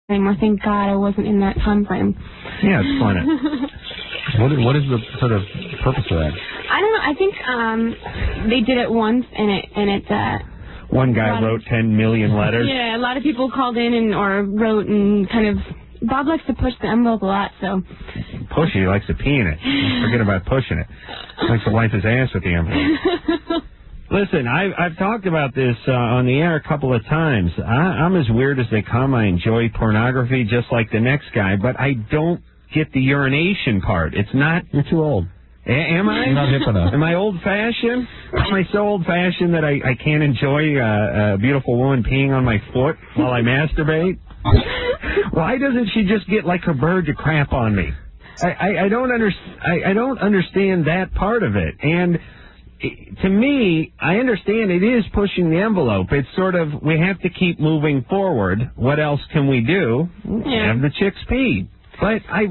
anymore. Thank God I wasn't in that time frame. Yeah, explain it. What is the sort of purpose of that? I don't know. I think they did it once, and it. One guy wrote 10 million letters. Yeah, a lot of people called in or wrote and kind of. Bob likes to push the envelope a lot, so. Push it. He likes to pee in it. Forget about pushing it. He likes to wipe his ass with the envelope. Listen, I've talked about this on the air a couple of times. I'm as weird as they come. I enjoy pornography just like the next guy, but I don't get the urination part. It's not... You're too old. Am I? You're not hip enough. Am I old-fashioned? Am I so old-fashioned that I can't enjoy a beautiful woman peeing on my foot while I masturbate? Why doesn't she just get like her bird to crap on me? I don't understand that part of it. And to me, I understand it is pushing the envelope. It's sort of, we have to keep moving forward. What else can we do? Yeah. Have the chicks pee. But I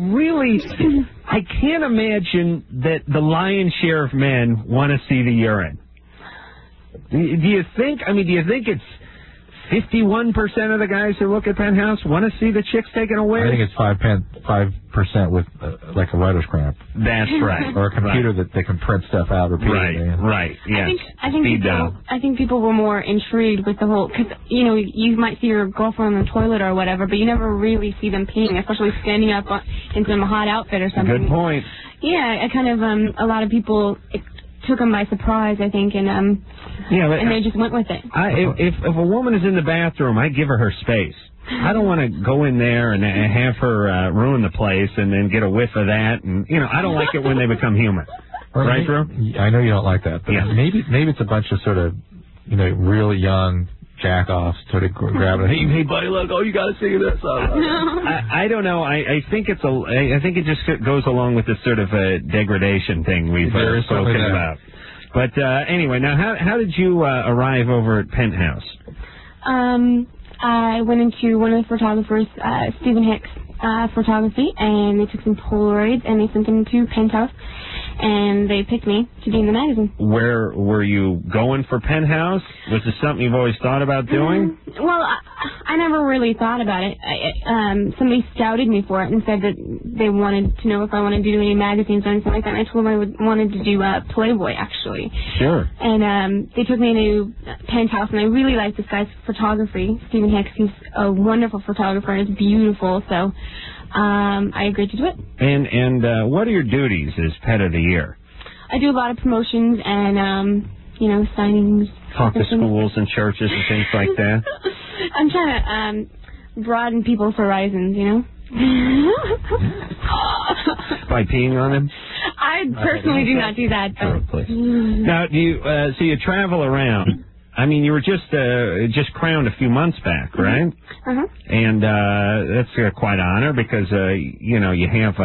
can't imagine that the lion's share of men want to see the urine. Do you think it's 51% of the guys who look at Penthouse want to see the chicks taking a whiz? I think it's 5% with like a writer's cramp. That's right. Or a computer that they can print stuff out repeatedly. Right. Yes. I think people were more intrigued with the whole, because you might see your girlfriend on the toilet or whatever, but you never really see them peeing, especially standing up in some hot outfit or something. Good point. Yeah, a lot of people. It took them by surprise, I think, and they just went with it. If a woman is in the bathroom, I give her space. I don't want to go in there and have her ruin the place and then get a whiff of that. And I don't like it when they become human. Right, Drew? I know you don't like that, but maybe it's a bunch of sort of really young jack-offs sort of grabbing. Hey, buddy, look! Oh, you got to see this. I don't know. I think it just goes along with this sort of degradation thing we've spoken about. But anyway, now how did you arrive over at Penthouse? I went into one of the photographers, Stephen Hicks Photography, and they took some Polaroids and they sent them to Penthouse, and they picked me to be in the magazine. Where were you going for Penthouse? Was this something you've always thought about doing? Well, I never really thought about it. Somebody scouted me for it and said that they wanted to know if I wanted to do any magazines or anything like that, and I told them I wanted to do Playboy, actually. Sure. And they took me into Penthouse, and I really liked this guy's photography, Stephen Hicks. He's a wonderful photographer, and it's beautiful, so I agreed to do it. And what are your duties as Pet of the Year? I do a lot of promotions and, signings. Talk to schools and churches and things like that? I'm trying to broaden people's horizons, By peeing on them? I personally do not do that. Sure, please. Now, so you travel around. I mean, you were just crowned a few months back, right? Uh-huh. And that's quite an honor because, you have,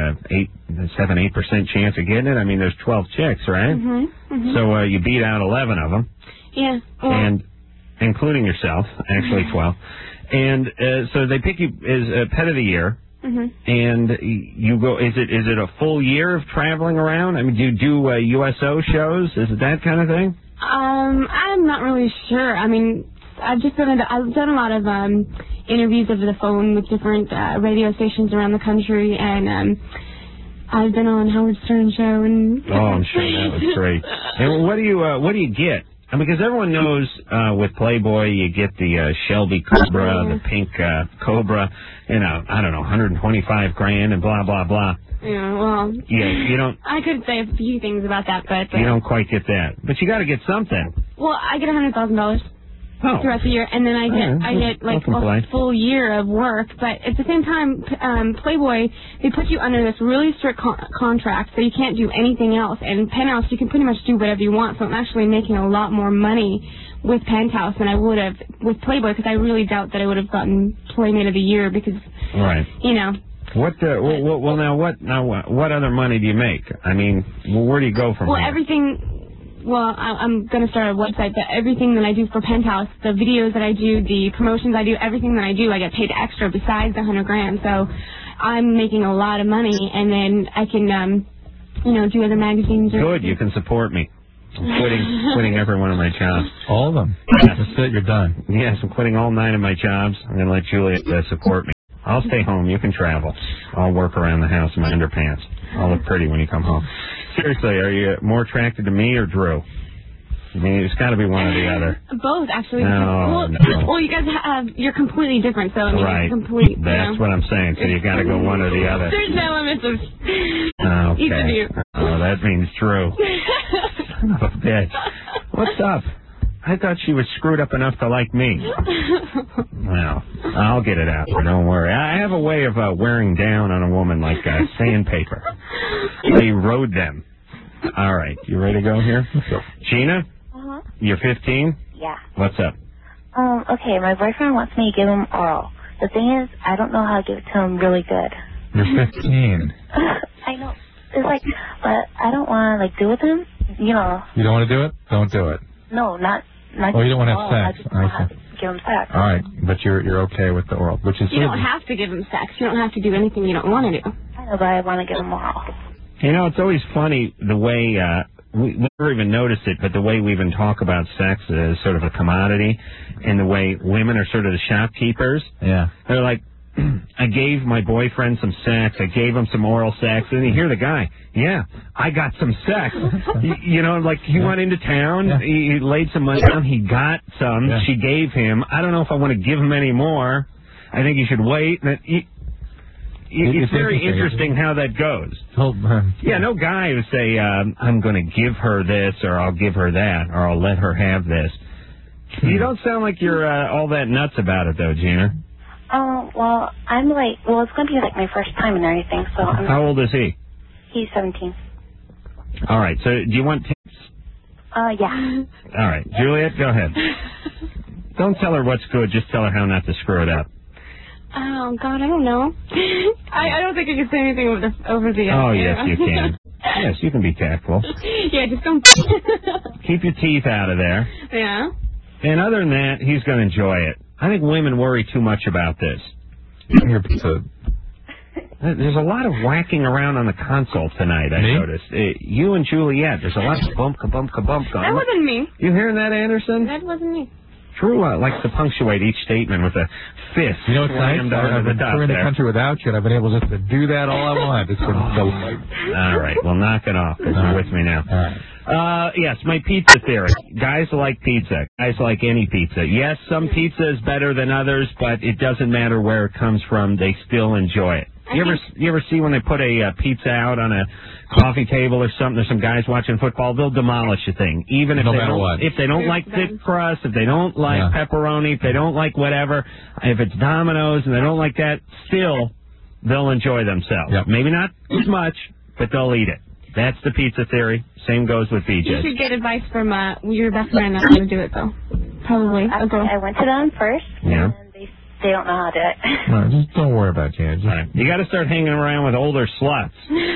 7-8% chance of getting it. I mean, there's 12 chicks, right? Mm-hmm. Mm-hmm. So you beat out 11 of them. Yeah. Well, and including yourself, actually 12. And so they pick you as Pet of the Year. Mm-hmm. And you go, is it a full year of traveling around? I mean, do you do USO shows? Is it that kind of thing? I'm not really sure. I mean, I've done a lot of interviews over the phone with different radio stations around the country, and I've been on Howard Stern show and. Oh, I'm sure that was great. And what do you get? I mean, because everyone knows with Playboy you get the Shelby Cobra, the pink Cobra, I don't know, $125,000 and blah blah blah. Yeah, well. Yeah, you don't. I could say a few things about that, but you don't quite get that. But you got to get something. Well, I get $100,000 throughout the year, and then I get like a full year of work. But at the same time, Playboy, they put you under this really strict contract, so you can't do anything else. And Penthouse, you can pretty much do whatever you want. So I'm actually making a lot more money with Penthouse than I would have with Playboy, because I really doubt that I would have gotten Playmate of the Year because, What other money do you make? I mean, where do you go from here? I'm going to start a website, but everything that I do for Penthouse, the videos that I do, the promotions I do, everything that I do, I get paid extra besides the $100,000. So I'm making a lot of money, and then I can, do other magazines. Good, you can support me. I'm quitting every one of my jobs. All of them? Yes. That's it, you're done. Yes, I'm quitting all 9 of my jobs. I'm going to let Julia support me. I'll stay home. You can travel. I'll work around the house in my underpants. I'll look pretty when you come home. Seriously, are you more attracted to me or Drew? I mean, it's got to be one or the other. Both, actually. No, well, you guys you're completely different, so I mean, right. It's complete. That's what I'm saying. So you got to go one or the other. There's no limits of okay. each of you. Oh, that means Drew. Son of a bitch. What's up? I thought she was screwed up enough to like me. Well, I'll get it out. Don't worry. I have a way of wearing down on a woman like sandpaper. I erode them. All right. You ready to go here? Gina? Uh-huh. You're 15? Yeah. What's up? Okay, my boyfriend wants me to give him oral. The thing is, I don't know how to give it to him really good. You're 15. I know. It's like, but I don't want to, like, do with him, you know. You don't want to do it? Don't do it. No, not oh, you don't want to have I sex. just want to give him sex. All right, but you're okay with the oral, which is... You don't have to give him sex. You don't have to do anything you don't want to do. I know, but I want to give him oral. You know, it's always funny the way... we never even notice it, but the way we even talk about sex as sort of a commodity, and the way women are sort of the shopkeepers. Yeah. They're like, I gave my boyfriend some sex, I gave him some oral sex, and you hear the guy, yeah, I got some sex. you know, like he went into town, he laid some money down, he got some, she gave him. I don't know if I want to give him any more. I think you should wait. It's very interesting how that goes. Yeah, no guy would say, I'm going to give her this, or I'll give her that, or I'll let her have this. You don't sound like you're all that nuts about it, though, Gina. Well, I'm like, well, it's going to be like my first time and everything, so I'm... How old is he? He's 17. All right, so do you want tips? Yeah. All right, Juliet, go ahead. Don't tell her what's good, just tell her how not to screw it up. Oh, God, I don't know. I don't think I can say anything over the Oh, yes, you can. Yes, you can be tactful. Yeah, just don't... Keep your teeth out of there. Yeah. And other than that, he's going to enjoy it. I think women worry too much about this. Your pizza. There's a lot of whacking around on the console tonight, I noticed. You and Juliet, there's a lot of bump, ka-bump, ka-bump. That wasn't me. You hearing that, Anderson? That wasn't me. Drew likes to punctuate each statement with a fist. You know what's nice? I've been touring the country without you, and I've been able just to do that all I want. It's been delightful. All right, well, knock it off, because you're with me now. All right. Yes, my pizza theory. Guys like pizza. Guys like any pizza. Yes, some pizza is better than others, but it doesn't matter where it comes from. They still enjoy it. You ever see when they put a pizza out on a coffee table or something, there's some guys watching football, they'll demolish a thing. Even if they don't like thick crust, if they don't like pepperoni, if they don't like whatever, if it's Domino's and they don't like that, still they'll enjoy themselves. Yep. Maybe not as much, but they'll eat it. That's the pizza theory. Same goes with BJ. You should get advice from your best friend on how to do it, though. Probably. I went to them first. Yeah. They don't know how to do it. No, just don't worry about it, Jan. Right. You got to start hanging around with older sluts.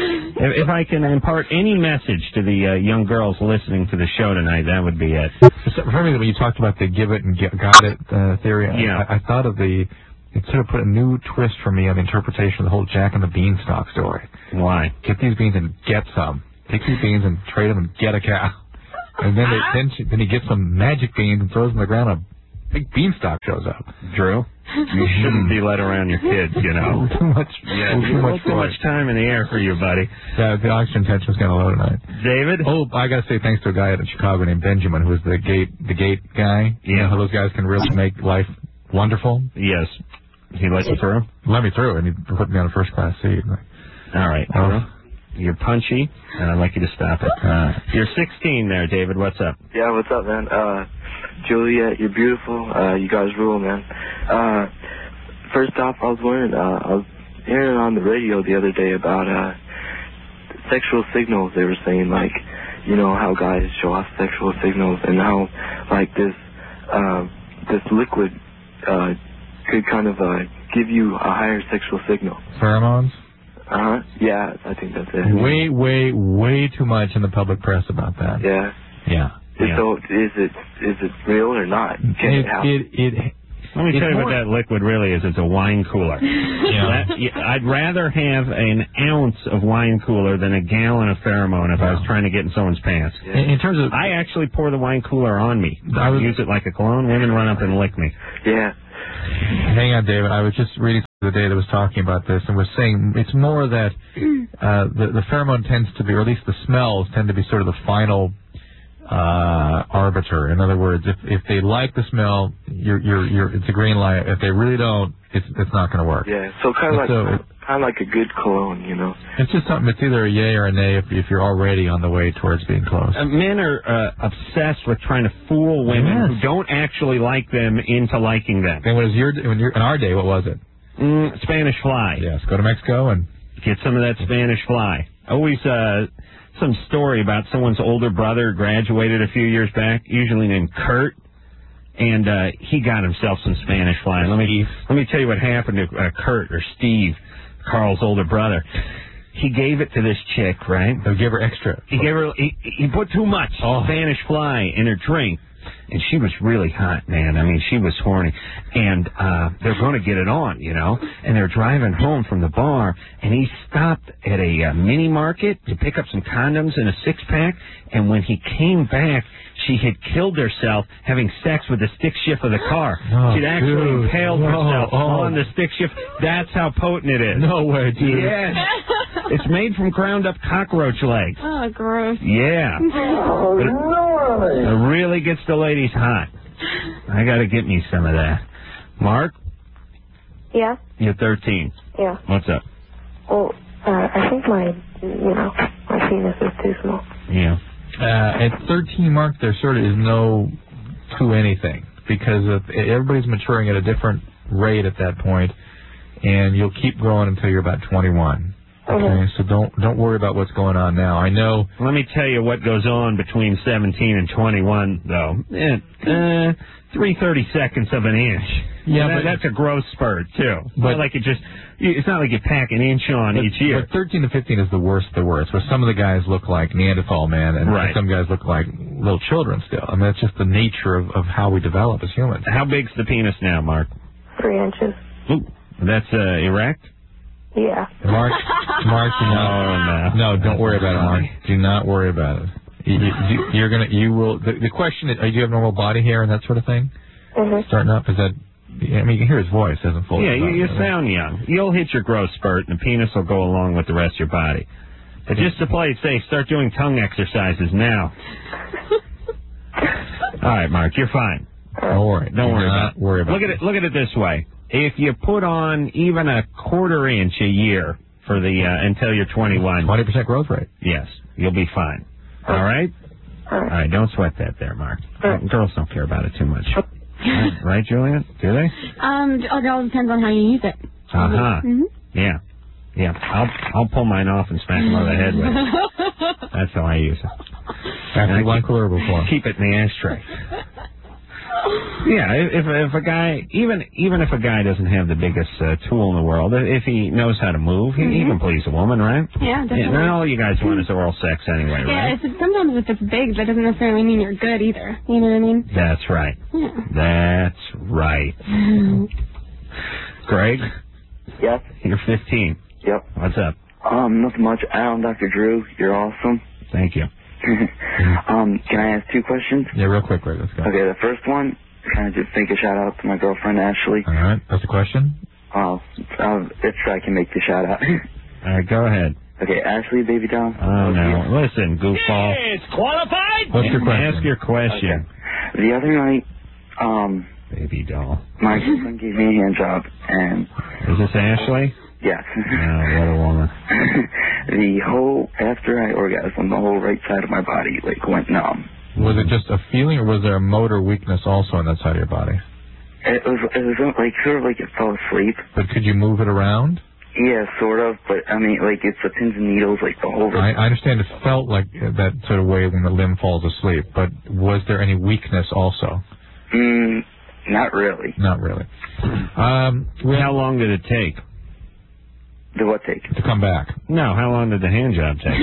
If I can impart any message to the young girls listening to the show tonight, that would be it. For me, when you talked about the give it and got it theory, I thought of it sort of put a new twist for me on the interpretation of the whole Jack and the Beanstalk story. Why? Get these beans and get some. Take these beans and trade them and get a cow. And then he gets some magic beans and throws them on the ground. A big beanstalk shows up. Drew, you shouldn't be led around your kids, you know. Too much. Yeah, too much time in the air for you, buddy. Yeah, the oxygen tension's kind of low tonight. David? Oh, I got to say thanks to a guy out in Chicago named Benjamin, who's the gate guy. Yeah. You know how those guys can really make life wonderful? Yes. He let you through? Let me through, and he put me on a first-class seat. All right. You're punchy, and I'd like you to stop it. You're 16 there, David. What's up? Yeah, what's up, man? Juliet, you're beautiful. You guys rule, man. First off, I was wondering, I was hearing on the radio the other day about sexual signals. They were saying, like, you know, how guys show off sexual signals and how, like, this liquid could kind of give you a higher sexual signal. Pheromones? Yeah, I think that's it. Way too much in the public press about that. Yeah. Yeah. So is it real or not? Let me tell you what that liquid really is. It's a wine cooler. I'd rather have an ounce of wine cooler than a gallon of pheromone if I was trying to get in someone's pants. Yeah. In terms of, I actually pour the wine cooler on me. I use it like a cologne. Women run up and lick me. Yeah. Hang on, David. I was just reading the day that was talking about this and was saying it's more that the pheromone tends to be, or at least the smells tend to be sort of the final arbiter. In other words, if they like the smell, it's a green light. If they really don't, it's not going to work. Yeah, so kind of like a good cologne, you know. It's just something. It's either a yay or a nay if you're already on the way towards being close. Men are obsessed with trying to fool women who don't actually like them into liking them. And when you're in our day, what was it? Spanish fly. Yes, go to Mexico and get some of that Spanish fly. Always some story about someone's older brother graduated a few years back, usually named Kurt, and he got himself some Spanish fly. Let me tell you what happened to Kurt, or Steve, Carl's older brother. He gave it to this chick, right? He gave her extra. He put too much Spanish fly in her drink. And she was really hot, man. I mean, she was horny. And they're going to get it on, you know. And they're driving home from the bar, and he stopped at a mini market to pick up some condoms and a six-pack. And when he came back, she had killed herself having sex with the stick shift of the car. She'd actually impaled herself on the stick shift. That's how potent it is. No way, dude. Yeah. It's made from ground-up cockroach legs. Oh, gross. Yeah. It really gets the ladies hot. I got to get me some of that. Mark? Yeah? You're 13. Yeah. What's up? Well, I think my penis is too small. Yeah. At 13, Mark, there sort of is no to anything because everybody's maturing at a different rate at that point, and you'll keep growing until you're about 21. Okay, so don't worry about what's going on now. I know. Let me tell you what goes on between 17 and 21, though. 3/32 of an inch. Yeah, that's a growth spurt too. But it's not like you pack an inch on each year. But 13 to 15 is the worst. Where some of the guys look like Neanderthal man, and some guys look like little children still. I mean, it's just the nature of how we develop as humans. How big's the penis now, Mark? 3 inches. Ooh, that's erect. Yeah. Mark, no, don't worry about it, Mark. Do not worry about it. You will. The question is, do you have normal body hair and that sort of thing? Starting up, is that? I mean, you can hear his voice doesn't fully. Yeah, you sound young. You'll hit your growth spurt, and the penis will go along with the rest of your body. But just to play it safe, start doing tongue exercises now. All right, Mark, you're fine. Don't worry. Don't worry about it. Look at it this way. If you put on even a quarter inch a year for the until you're 21, 20% growth rate. Yes, you'll be fine. All right. All right. Don't sweat that, there, Mark. Girls don't care about it too much. Right, Julian? Do they? It all depends on how you use it. Yeah. I'll pull mine off and smack him over the head with it. That's how I use it. After one quarter before. Keep it in the ashtray. Yeah, if a guy, even if a guy doesn't have the biggest tool in the world, if he knows how to move, he can please a woman, right? Yeah, definitely. And all you guys want is oral sex anyway, right? Yeah, sometimes if it's big, that doesn't necessarily mean you're good either. You know what I mean? That's right. Yeah. That's right. Greg? Yes? You're 15. Yep. What's up? Nothing much. I'm Dr. Drew. You're awesome. Thank you. Can I ask 2 questions? Yeah, real quick, Greg. Let's go. Okay, the first one, kind of just make a shout out to my girlfriend, Ashley. All right. That's the question? If I can make the shout out. All right, go ahead. Okay, Ashley, baby doll. Oh, no. Listen, goofball. It's qualified. What's your question? Ask your question. Okay. The other night, baby doll. my girlfriend gave me a hand job, and... Is this Ashley? Yes. Oh, what a woman. After I orgasmed, the whole right side of my body, went numb. Was it just a feeling, or was there a motor weakness also on that side of your body? It was sort of like it fell asleep. But could you move it around? Yeah, sort of, but I mean, it's the pins and needles, the whole... I understand it felt like that sort of way when the limb falls asleep, but was there any weakness also? Not really. Not really. How long did it take? The what take? To come back. No, how long did the hand job take?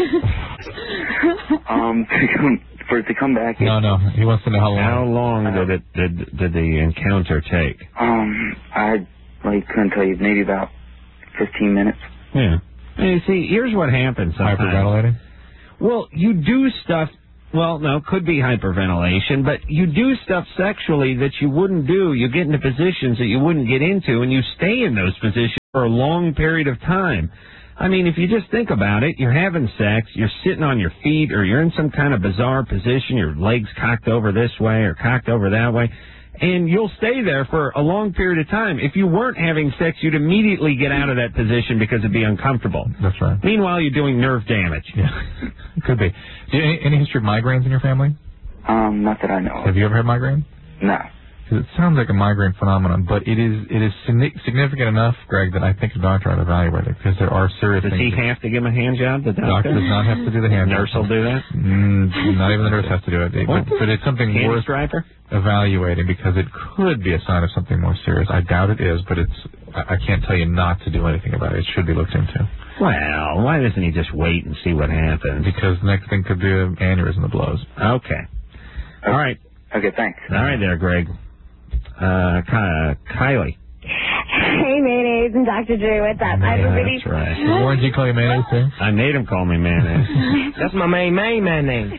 For it to come back... No, he wants to know how long. How long did the encounter take? I couldn't tell you, maybe about 15 minutes. Yeah. And see, here's what happens sometimes. Hyperventilating? Well, you do stuff... Well, no, could be hyperventilation, but you do stuff sexually that you wouldn't do. You get into positions that you wouldn't get into, and you stay in those positions for a long period of time. I mean, if you just think about it, you're having sex, you're sitting on your feet, or you're in some kind of bizarre position, your legs cocked over this way or cocked over that way, and you'll stay there for a long period of time. If you weren't having sex, you'd immediately get out of that position because it'd be uncomfortable. That's right. Meanwhile, you're doing nerve damage. Yeah, could be. Any history of migraines in your family? Not that I know of. Have you ever had migraine? No. It sounds like a migraine phenomenon, but it is significant enough, Greg, that I think a doctor ought to evaluate it, because there are serious things. Does he have to give him a hand job, the doctor? Doctor does not have to do the hand job. Nurse will do that? Not even the nurse has to do it. But it's something worth evaluating, because it could be a sign of something more serious. I doubt it is, but I can't tell you not to do anything about it. It should be looked into. Well, why doesn't he just wait and see what happens? Because the next thing could be an aneurysm that blows. Okay. All right. Okay, thanks. All right there, Greg. Kylie. Hey, Mayonnaise and Dr. Drew, what's up? I have a really... That's right. Why did you call you Mayonnaise, too? I made him call me Mayonnaise. That's my main name.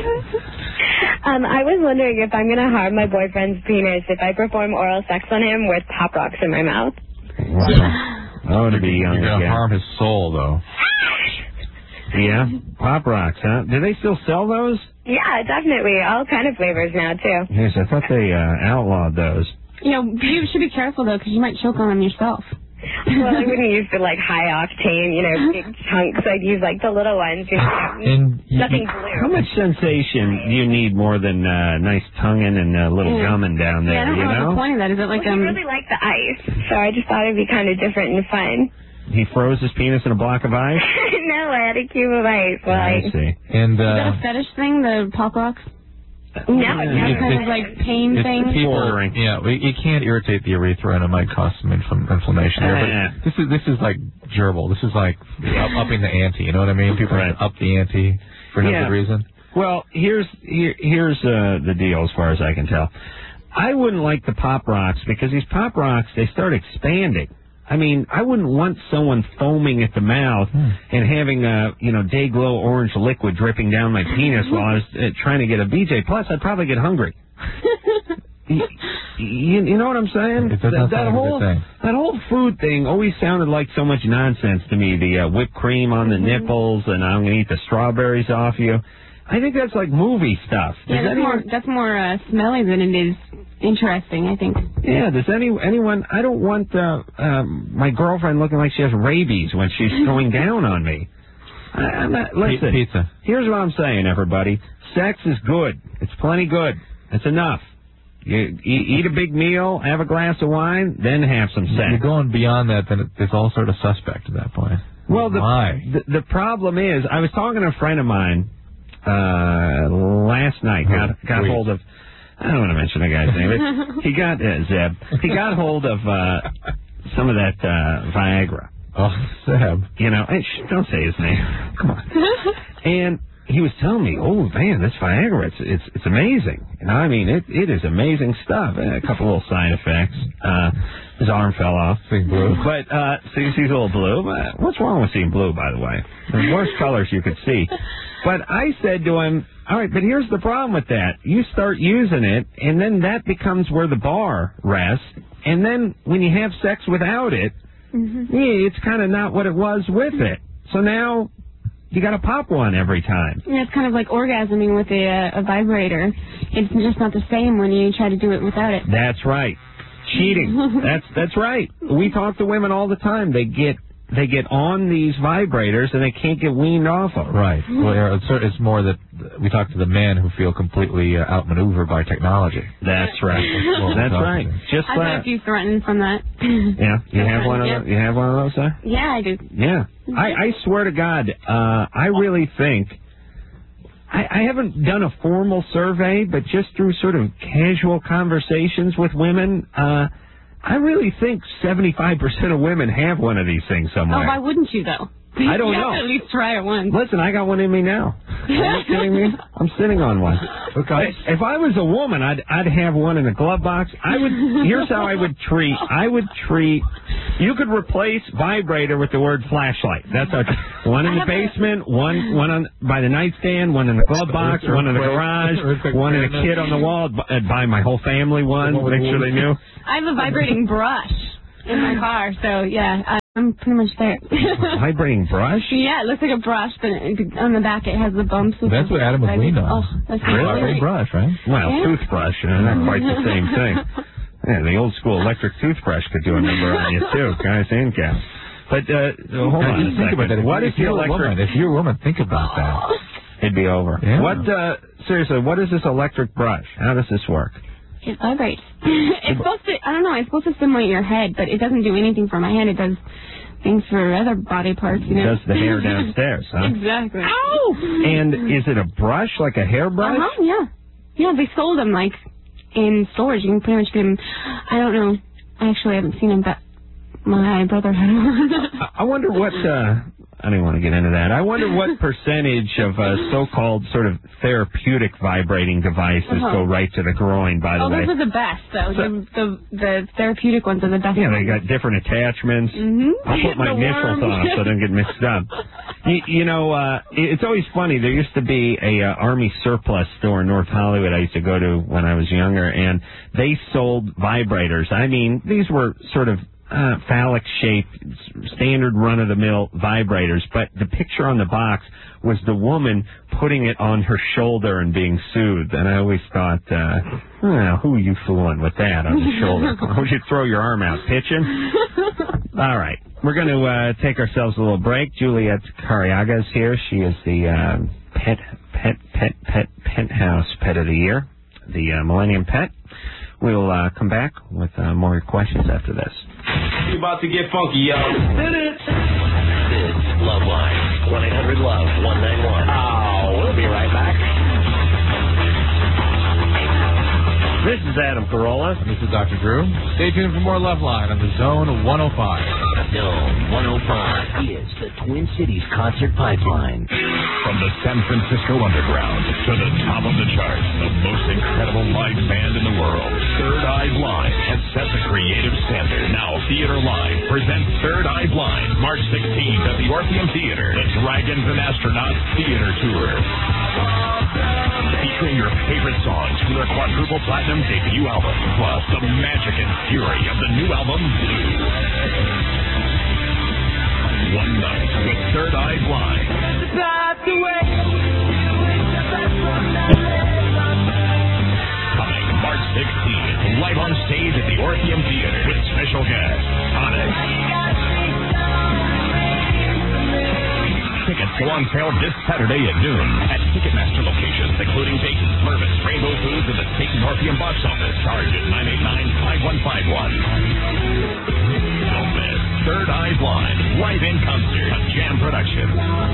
I was wondering if I'm going to harm my boyfriend's penis if I perform oral sex on him with Pop Rocks in my mouth. Wow. Oh, to be young You're going to harm his soul, though. Yeah? Pop Rocks, huh? Do they still sell those? Yeah, definitely. All kind of flavors now, too. Yes, I thought they outlawed those. You know, you should be careful, though, because you might choke on them yourself. Well, I wouldn't use the, high octane, big chunks. I'd use, the little ones, nothing blue. How much sensation do you need more than nice tonguing and a little gumming down there, I don't know the point of that. Is it like... I really like the ice, so I just thought it'd be kind of different and fun. He froze his penis in a block of ice? No, I had a cube of ice. Well, I see. And, is that a fetish thing, the Pop Rocks? No, it's kind of pain thing. Bordering. Yeah, it can't irritate the urethra, and it might cause some inflammation there. But this is like gerbil. This is like upping the ante. You know what I mean? People up the ante for no good reason. Well, here's the deal, as far as I can tell. I wouldn't like the Pop Rocks because these Pop Rocks, they start expanding. I mean, I wouldn't want someone foaming at the mouth and having Day-Glo orange liquid dripping down my penis while I was trying to get a BJ. Plus, I'd probably get hungry. you know what I'm saying? That whole food thing always sounded like so much nonsense to me. The whipped cream on the nipples, and I'm going to eat the strawberries off you. I think that's like movie stuff. Yeah, that's more smelly than it is interesting, I think. Yeah, does anyone... I don't want my girlfriend looking like she has rabies when she's going down on me. Listen, pizza. Here's what I'm saying, everybody. Sex is good. It's plenty good. It's enough. You eat a big meal, have a glass of wine, then have some sex. You're going beyond that, then it's all sort of suspect at that point. Well, the problem is, I was talking to a friend of mine last night, got hold of... I don't want to mention the guy's name, but he got Zeb. He got hold of some of that Viagra. Oh, Zeb. Don't say his name. Come on. And he was telling me, oh man, this Viagra, it's amazing. I mean, it is amazing stuff. A couple little side effects. His arm fell off. Seeing blue. But he's a little blue. What's wrong with seeing blue, by the way? The worst colors you could see. But I said to him, all right, but here's the problem with that. You start using it, and then that becomes where the bar rests. And then when you have sex without it, it's kind of not what it was with it. So now you got to pop one every time. Yeah, it's kind of like orgasming with a vibrator. It's just not the same when you try to do it without it. That's right. Cheating. That's right. We talk to women all the time. They get on these vibrators and they can't get weaned off of them. Right. Well, it's more that we talk to the men who feel completely outmaneuvered by technology. That's right. That's right. Just I've had a few threatened from that. Yeah. You have one of those? You have one of those, sir? Yeah, I do. Yeah. I swear to God, I really think. I haven't done a formal survey, but just through sort of casual conversations with women, I really think 75% of women have one of these things somewhere. Oh, why wouldn't you, though? I don't know. You have to at least try it once. Listen, I got one in me now. Are you kidding me? I'm sitting on one. Okay. If I was a woman, I'd have one in a glove box. Here's how I would treat. You could replace vibrator with the word flashlight. That's how. One in the basement, one by the nightstand, one in the glove box, one in the garage, one in a kid on the wall. I'd buy my whole family one. Make sure they knew. I have a vibrating brush in my car, so yeah. I'm pretty much there. Vibrating brush? Yeah, it looks like a brush, but on the back it has the bumps. That's what Adam was leaned on. Oh, that's really? Brush, right? Well, toothbrush, not quite the same thing. Yeah, the old school electric toothbrush could do a number on you too, guys and gals. But hold on a second. Think about that. What if you're a woman? If you're a woman, think about that. It'd be over. Yeah. What? Seriously, what is this electric brush? How does this work? It vibrates. It's supposed to. I don't know. It's supposed to stimulate your head, but it doesn't do anything for my head. It does things for other body parts. You know. It does the hair downstairs, huh? Exactly. Ow! And is it a brush, like a hair brush? Yeah. Yeah, they sold them like in stores. You can pretty much get them. I don't know. I actually haven't seen them, but my brother had one. I wonder what. I don't want to get into that. I wonder what percentage of so-called sort of therapeutic vibrating devices go right to the groin, by the way. Oh, those are the best, though. The therapeutic ones are the best. Yeah, they got different attachments. I'll put my initials on them so they don't get mixed up. You know, it's always funny. There used to be a Army surplus store in North Hollywood I used to go to when I was younger, and they sold vibrators. I mean, these were sort of phallic-shaped, standard run-of-the-mill vibrators, but the picture on the box was the woman putting it on her shoulder and being soothed, and I always thought, who are you fooling with that on the shoulder? Why don't you throw your arm out, pitching? All right, we're going to take ourselves a little break. Juliet Cariaga is here. She is the Penthouse Pet of the Year, the Millennium Pet. We'll come back with more questions after this. You about to get funky, yo. This Love Line, 1-800-LOVE-191. Oh, we'll be right back. This is Adam Carolla. This is Dr. Drew. Stay tuned for more Love Line on the Zone 105. Zone 105 is the Twin Cities Concert Pipeline. From the San Francisco Underground to the top of the charts, the most incredible live band in the world, Third Eye Blind, has set the creative standard. Now Theater Live presents Third Eye Blind, March 16th at the Orpheum Theater, the Dragons and Astronauts Theater Tour. Featuring your favorite songs from their quadruple platinum debut album, plus the magic and fury of the new album, Blue. One night with Third Eye Blind. Coming March 16th, live on stage at the Orpheum Theater with special guests, Onyx. Tickets go on sale this Saturday at noon at Ticketmaster locations, including Dayton, Mervis, Rainbow Foods, and the State and Orpheum box office. Charge at 989-5151. Don't miss Third Eye Blind, live in concert, a Jam production.